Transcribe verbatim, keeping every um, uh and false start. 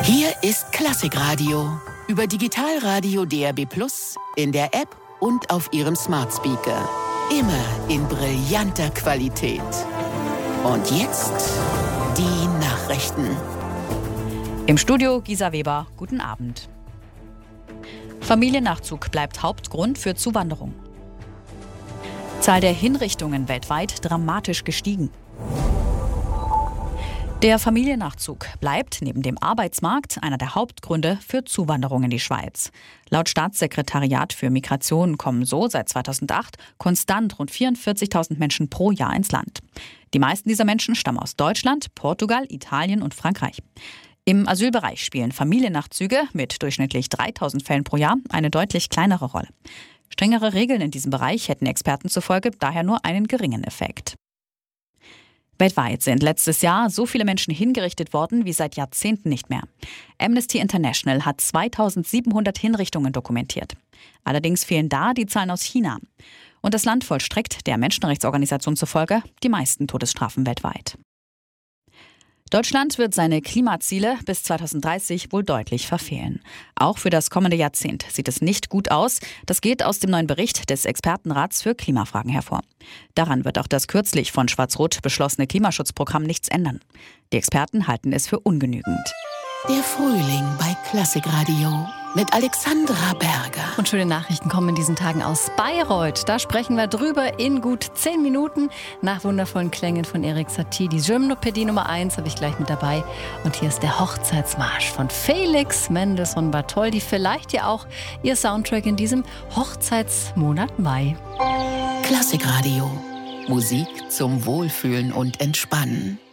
Hier ist Klassikradio über Digitalradio D A B plus, in der App und auf Ihrem Smart Speaker. Immer in brillanter Qualität. Und jetzt die Nachrichten. Im Studio Gisa Weber, guten Abend. Familiennachzug bleibt Hauptgrund für Zuwanderung. Zahl der Hinrichtungen weltweit dramatisch gestiegen. Der Familiennachzug bleibt neben dem Arbeitsmarkt einer der Hauptgründe für Zuwanderung in die Schweiz. Laut Staatssekretariat für Migration kommen so seit zweitausendacht konstant rund vierundvierzigtausend Menschen pro Jahr ins Land. Die meisten dieser Menschen stammen aus Deutschland, Portugal, Italien und Frankreich. Im Asylbereich spielen Familiennachzüge mit durchschnittlich dreitausend Fällen pro Jahr eine deutlich kleinere Rolle. Strengere Regeln in diesem Bereich hätten Experten zufolge daher nur einen geringen Effekt. Weltweit sind letztes Jahr so viele Menschen hingerichtet worden wie seit Jahrzehnten nicht mehr. Amnesty International hat zweitausendsiebenhundert Hinrichtungen dokumentiert. Allerdings fehlen da die Zahlen aus China. Und das Land vollstreckt der Menschenrechtsorganisation zufolge die meisten Todesstrafen weltweit. Deutschland wird seine Klimaziele bis zweitausenddreißig wohl deutlich verfehlen. Auch für das kommende Jahrzehnt sieht es nicht gut aus. Das geht aus dem neuen Bericht des Expertenrats für Klimafragen hervor. Daran wird auch das kürzlich von Schwarz-Rot beschlossene Klimaschutzprogramm nichts ändern. Die Experten halten es für ungenügend. Der Frühling bei Klassikradio mit Alexandra Berger. Und schöne Nachrichten kommen in diesen Tagen aus Bayreuth. Da sprechen wir drüber in gut zehn Minuten nach wundervollen Klängen von Erik Satie. Die Gymnopädie Nummer eins habe ich gleich mit dabei. Und hier ist der Hochzeitsmarsch von Felix Mendelssohn Bartholdy. Vielleicht ja auch Ihr Soundtrack in diesem Hochzeitsmonat Mai. Klassikradio. Musik zum Wohlfühlen und Entspannen.